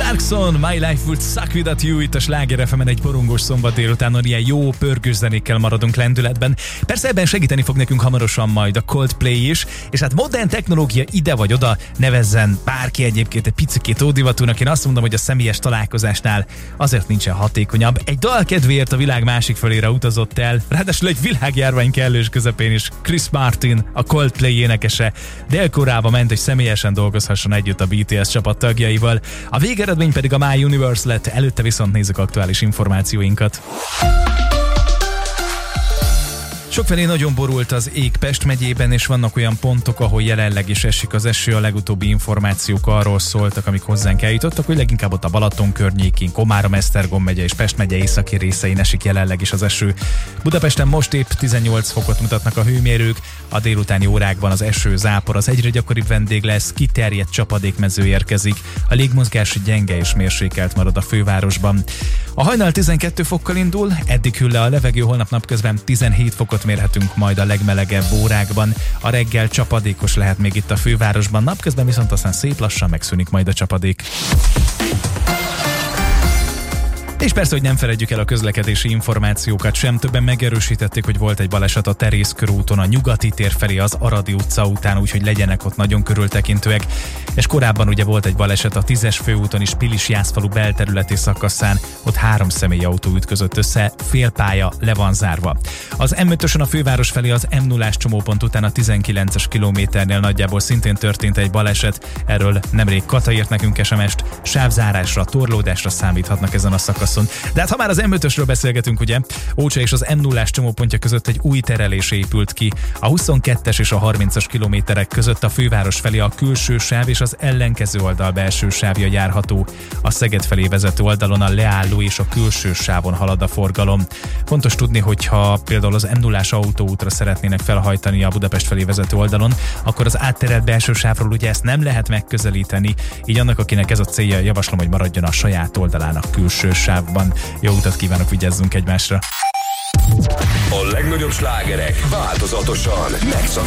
Clarkson, My Life Would Suck Without You, itt a Sláger FM-en egy borongós szombat délutánon ilyen jó pörgős zenékkel maradunk lendületben. Persze ebben segíteni fog nekünk hamarosan majd a Coldplay is, és hát modern technológia ide vagy oda, nevezzen bárki egyébként egy picikét ódivatúnak. Én azt mondom, hogy a személyes találkozásnál azért nincsen hatékonyabb. Egy dal kedvéért a világ másik fölére utazott el, ráadásul egy világjárvány kellős közepén is. Chris Martin, a Coldplay énekese, Dél-Koreába ment, hogy személyesen dolgozhasson együtt a BTS csapat tagjaival. A végeredmény pedig a My Universe lett, előtte viszont nézzük aktuális információinkat. Sokfelé nagyon borult az ég Pest megyében, és vannak olyan pontok, ahol jelenleg is esik az eső. A legutóbbi információk arról szóltak, amik hozzánk eljutottak, hogy leginkább ott a Balaton környékén, Komárom, Esztergom megye és Pest megye északi részein esik jelenleg is az eső. Budapesten most épp 18 fokot mutatnak a hőmérők, a délutáni órákban az eső, zápor az egyre gyakoribb vendég lesz, kiterjedt csapadékmező érkezik, a légmozgás gyenge és mérsékelt marad a fővárosban. A hajnal 12 fokkal indul, eddig hűl le a levegő, holnap napközben 17 fokot mérhetünk majd a legmelegebb órákban. A reggel csapadékos lehet még itt a fővárosban, napközben viszont aztán szép lassan megszűnik majd a csapadék. És persze, hogy nem feledjük el a közlekedési információkat sem. Többen megerősítették, hogy volt egy baleset a Terész körúton a Nyugati tér felé az Aradi utca után, úgyhogy legyenek ott nagyon körültekintőek. És korábban ugye volt egy baleset a 10-es főúton is Pilis-Jászfalu belterületi szakaszán, ott 3 személyautó ütközött össze, félpálya le van zárva. Az M5-ösön a főváros felé az M0-ás csomópont után a 19-es kilométernél nagyjából szintén történt egy baleset, erről nemrég Kata írt nekünk SMS-t, sávzárásra, torlódásra számíthatnak ezen a szakaszon. De hát ha már az M5-ösről beszélgetünk, ugye, Ócsa és az M0-ás csomópontja között egy új terelés épült ki. A 22-es és a 30-as kilométerek között a főváros felé a külső sáv és az ellenkező oldal belső sávja járható. A Szeged felé vezető oldalon a leálló és a külső sávon halad a forgalom. Fontos tudni, hogyha például az M0-ás autóútra szeretnének felhajtani a Budapest felé vezető oldalon, akkor az átterelt belső sávról ugye ezt nem lehet megközelíteni, így annak, akinek ez a célja, javaslom, hogy maradjon a saját oldalának külső sávban. Jó utat kívánok, vigyázzunk egymásra! A legnagyobb slágerek változatosan megszakítják